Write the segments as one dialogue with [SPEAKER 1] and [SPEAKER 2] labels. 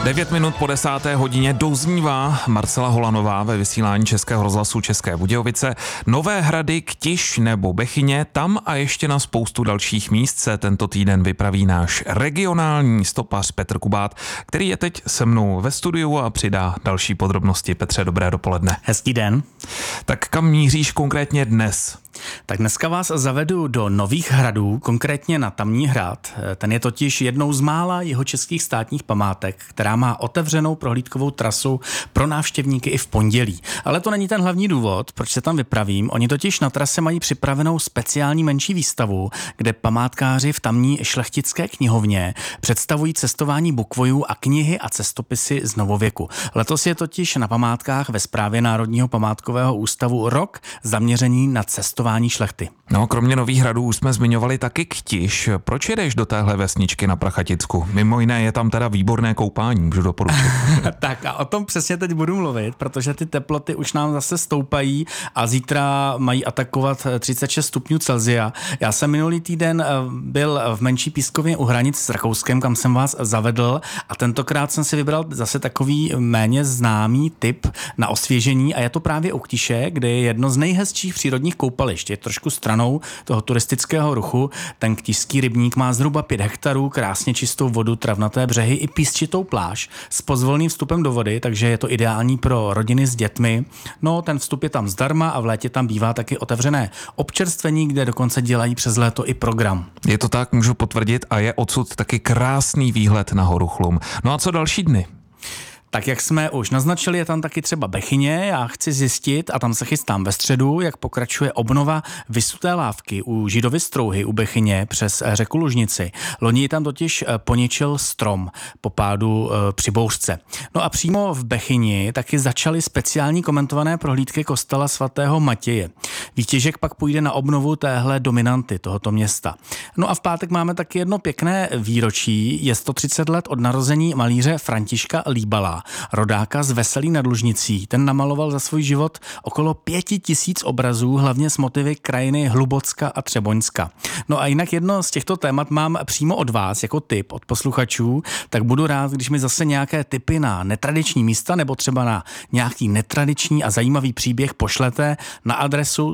[SPEAKER 1] 9 minut po 10. hodině doznívá Marcela Holanová ve vysílání Českého rozhlasu České Budějovice. Nové Hrady, Ktiš nebo Bechyně, tam a ještě na spoustu dalších míst se tento týden vypraví náš regionální stopař Petr Kubát, který je teď se mnou ve studiu a přidá další podrobnosti. Petře, dobré dopoledne.
[SPEAKER 2] Hezký den.
[SPEAKER 1] Tak kam míříš konkrétně dnes?
[SPEAKER 2] Tak dneska vás zavedu do Nových Hradů, konkrétně na Tamní hrad. Ten je totiž jednou z mála jihočeských státních památek, která má otevřenou prohlídkovou trasu pro návštěvníky i v pondělí. Ale to není ten hlavní důvod, proč se tam vypravím. Oni totiž na trase mají připravenou speciální menší výstavu, kde památkáři v tamní šlechtické knihovně představují cestování bukvojů a knihy a cestopisy z novověku. Letos je totiž na památkách ve Správě Národního památkového ústavu rok zaměřený na cestování šlechty.
[SPEAKER 1] No, kromě Nových Hradů už jsme zmiňovali taky Ktiš. Proč jedeš do téhle vesničky na Prachaticku? Mimo jiné je tam teda výborné koupání, můžu doporučit.
[SPEAKER 2] Tak a o tom přesně teď budu mluvit, protože ty teploty už nám zase stoupají a zítra mají atakovat 36 stupňů Celsia. Já jsem minulý týden byl v Menší Pískovně u hranic s Rakouskem, kam jsem vás zavedl, a tentokrát jsem si vybral zase takový méně známý tip na osvěžení a je to právě u Ktiše, kde je jedno z nejhezčích přírodních koupališť. Je trošku stranou toho turistického ruchu. Ten Ktišský rybník má zhruba 5 hektarů, krásně čistou vodu, travnaté břehy i písčitou pláž s pozvolným vstupem do vody, takže je to ideální pro rodiny s dětmi. No, ten vstup je tam zdarma a v létě tam bývá taky otevřené občerstvení, kde dokonce dělají přes léto i program.
[SPEAKER 1] Je to tak, můžu potvrdit, a je odsud taky krásný výhled na horu Chlum. No a co další dny?
[SPEAKER 2] Tak jak jsme už naznačili, je tam taky třeba Bechyně. Já chci zjistit, a tam se chystám ve středu, jak pokračuje obnova Vysuté lávky u Židovy Strouhy u Bechyně přes řeku Lužnici. Loni tam totiž poničil strom po pádu při bouřce. No a přímo v Bechyni taky začaly speciální komentované prohlídky kostela svatého Matěje. Výtěžek pak půjde na obnovu téhle dominanty tohoto města. No a v pátek máme taky jedno pěkné výročí. Je 130 let od narození malíře Františka Líbala, rodáka z Veselí nad Lužnicí. Ten namaloval za svůj život okolo 5000 obrazů, hlavně s motivy krajiny Hlubocka a Třeboňska. No a jinak jedno z těchto témat mám přímo od vás jako tip od posluchačů, tak budu rád, když mi zase nějaké tipy na netradiční místa nebo třeba na nějaký netradiční a zajímavý příběh pošlete na adresu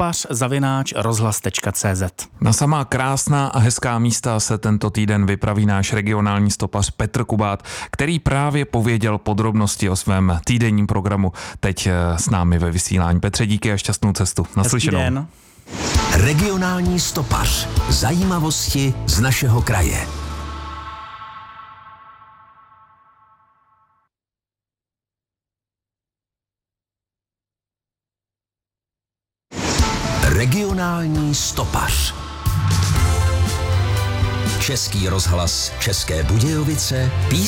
[SPEAKER 2] stopař@rozhlas.cz.
[SPEAKER 1] Na samá krásná a hezká místa se tento týden vypraví náš regionální stopař Petr Kubát, který právě pověděl podrobnosti o svém týdenním programu teď s námi ve vysílání. Petře, díky a šťastnou cestu. Naslyšenou.
[SPEAKER 2] Hezký den.
[SPEAKER 3] Regionální stopař. Zajímavosti z našeho kraje. Regionální stopař. Český rozhlas České Budějovice,